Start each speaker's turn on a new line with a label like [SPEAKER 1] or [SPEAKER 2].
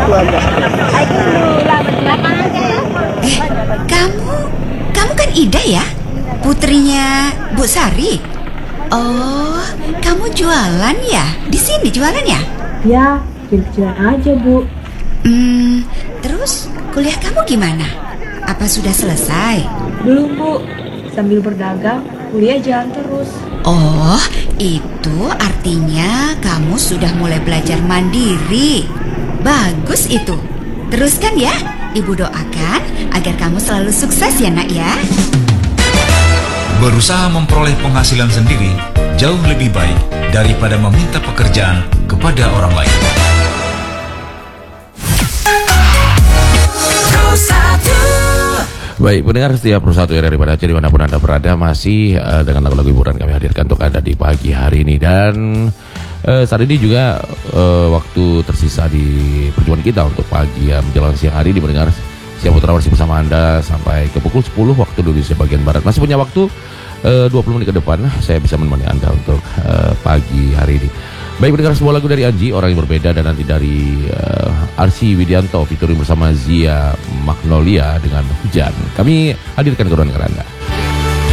[SPEAKER 1] Kamu kan Ida ya? Putrinya Bu Sari. Oh, kamu jualan ya? Di sini jualan ya?
[SPEAKER 2] Ya, kecil-kecilan aja, Bu.
[SPEAKER 1] Terus kuliah kamu gimana? Apa sudah selesai?
[SPEAKER 2] Belum, Bu. Sambil berdagang, kuliah jalan terus.
[SPEAKER 1] Oh, itu artinya kamu sudah mulai belajar mandiri. Bagus itu. Teruskan ya. Ibu doakan agar kamu selalu sukses ya, Nak ya.
[SPEAKER 3] Berusaha memperoleh penghasilan sendiri jauh lebih baik daripada meminta pekerjaan kepada orang lain.
[SPEAKER 4] Baik, pendengar setia Pro1 RRI pada Aceh dimanapun Anda berada, masih dengan lagu-lagu hiburan kami hadirkan untuk Anda di pagi hari ini. Dan saat ini juga waktu tersisa di perjuangan kita untuk pagi menjelang siang hari di pendengar. Siang Putra masih bersama Anda sampai ke pukul 10 waktu Indonesia bagian Barat. Masih punya waktu 20 menit ke depan saya bisa menemani Anda untuk pagi hari ini. Baik, pendengar, sebuah lagu dari Anji, Orang Yang Berbeda, dan nanti dari Arsy Widianto featuring bersama Zia Magnolia dengan Hujan. Kami hadirkan ke ruangan Anda.